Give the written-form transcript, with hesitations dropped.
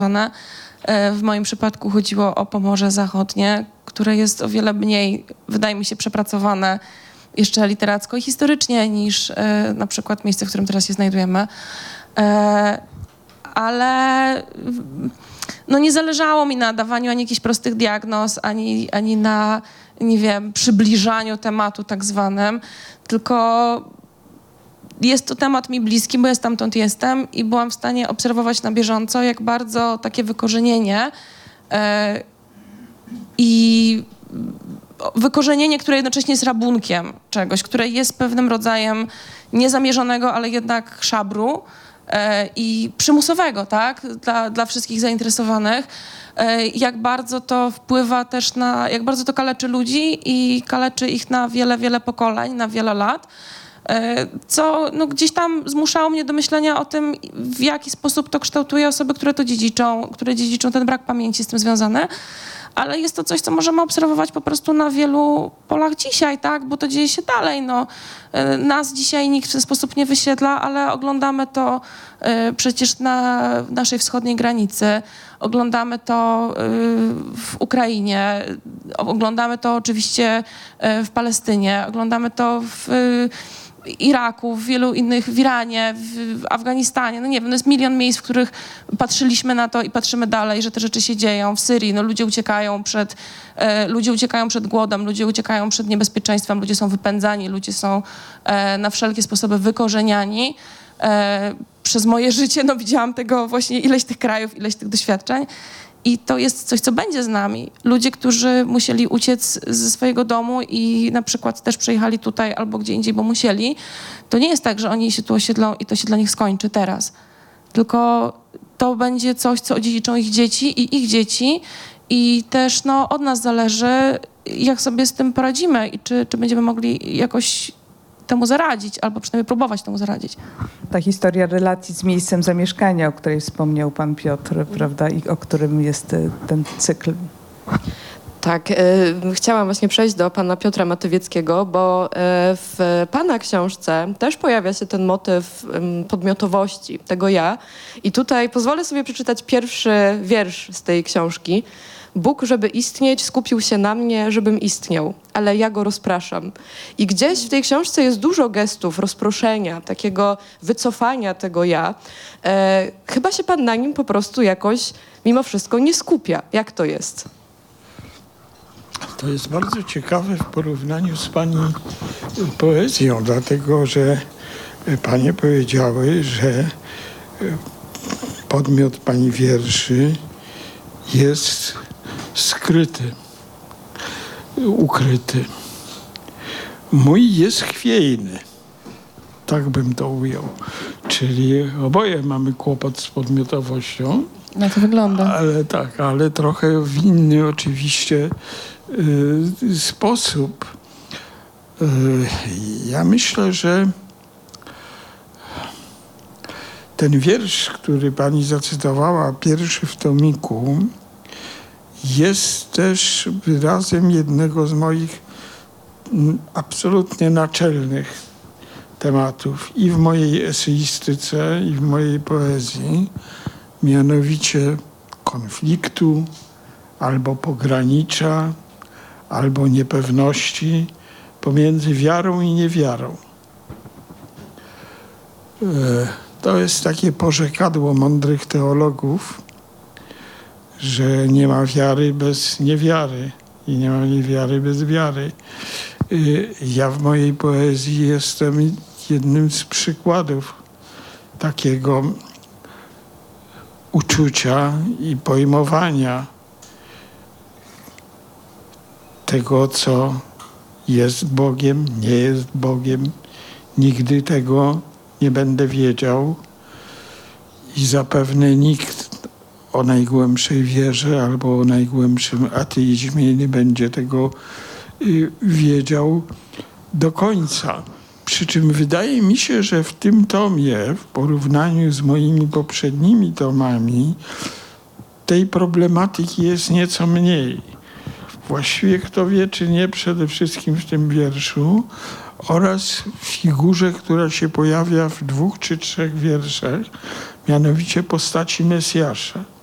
W moim przypadku chodziło o Pomorze Zachodnie, które jest o wiele mniej, wydaje mi się, przepracowane jeszcze literacko i historycznie niż na przykład miejsce, w którym teraz się znajdujemy. Ale no nie zależało mi na dawaniu ani jakichś prostych diagnoz, ani na, nie wiem, przybliżaniu tematu tak zwanym, tylko jest to temat mi bliski, bo ja stamtąd jestem i byłam w stanie obserwować na bieżąco, jak bardzo takie wykorzenienie i wykorzenienie, które jednocześnie jest rabunkiem czegoś, które jest pewnym rodzajem niezamierzonego, ale jednak szabru i przymusowego, tak, dla wszystkich zainteresowanych, jak bardzo to wpływa też na, jak bardzo to kaleczy ludzi i kaleczy ich na wiele, wiele pokoleń, na wiele lat, co no, gdzieś tam zmuszało mnie do myślenia o tym, w jaki sposób to kształtuje osoby, które to dziedziczą, które dziedziczą ten brak pamięci z tym związany. Ale jest to coś, co możemy obserwować po prostu na wielu polach dzisiaj, tak? Bo to dzieje się dalej. No. Nas dzisiaj nikt w ten sposób nie wysiedla, ale oglądamy to przecież na naszej wschodniej granicy. Oglądamy to w Ukrainie, oglądamy to oczywiście w Palestynie, oglądamy to w Iraku, w wielu innych, w Iranie, w Afganistanie, no nie wiem, no jest milion miejsc, w których patrzyliśmy na to i patrzymy dalej, że te rzeczy się dzieją. W Syrii, no ludzie uciekają przed głodem, ludzie uciekają przed niebezpieczeństwem, ludzie są wypędzani, ludzie są na wszelkie sposoby wykorzeniani. Przez moje życie, no widziałam tego właśnie ileś tych krajów, ileś tych doświadczeń. I to jest coś, co będzie z nami. Ludzie, którzy musieli uciec ze swojego domu i na przykład też przyjechali tutaj albo gdzie indziej, bo musieli, to nie jest tak, że oni się tu osiedlą i to się dla nich skończy teraz. Tylko to będzie coś, co odziedziczą ich dzieci i ich dzieci. I też no, od nas zależy, jak sobie z tym poradzimy i czy będziemy mogli jakoś temu zaradzić, albo przynajmniej próbować temu zaradzić. Ta historia relacji z miejscem zamieszkania, o której wspomniał pan Piotr, prawda, i o którym jest ten cykl. Tak, chciałam właśnie przejść do pana Piotra Matywieckiego, bo w pana książce też pojawia się ten motyw podmiotowości, tego ja. I tutaj pozwolę sobie przeczytać pierwszy wiersz z tej książki. Bóg, żeby istnieć, skupił się na mnie, żebym istniał, ale ja go rozpraszam. I gdzieś w tej książce jest dużo gestów rozproszenia, takiego wycofania tego ja. Chyba się pan na nim po prostu jakoś mimo wszystko nie skupia. Jak to jest? To jest bardzo ciekawe w porównaniu z pani poezją, dlatego że panie powiedziały, że podmiot pani wierszy jest skryty, ukryty. Mój jest chwiejny, tak bym to ujął. Czyli oboje mamy kłopot z podmiotowością. Na to wygląda. Ale tak, ale trochę w inny oczywiście sposób. Ja myślę, że ten wiersz, który pani zacytowała, pierwszy w tomiku, jest też wyrazem jednego z moich absolutnie naczelnych tematów i w mojej eseistyce, i w mojej poezji, mianowicie konfliktu, albo pogranicza, albo niepewności pomiędzy wiarą i niewiarą. To jest takie porzekadło mądrych teologów, że nie ma wiary bez niewiary i nie ma niewiary bez wiary. Ja w mojej poezji jestem jednym z przykładów takiego uczucia i pojmowania tego, co jest Bogiem, nie jest Bogiem. Nigdy tego nie będę wiedział i zapewne nikt o najgłębszej wierze albo o najgłębszym ateizmie nie będzie tego wiedział do końca. Przy czym wydaje mi się, że w tym tomie, w porównaniu z moimi poprzednimi tomami, tej problematyki jest nieco mniej. Właściwie kto wie, czy nie, przede wszystkim w tym wierszu oraz w figurze, która się pojawia w 2 czy 3 wierszach, mianowicie postaci Mesjasza.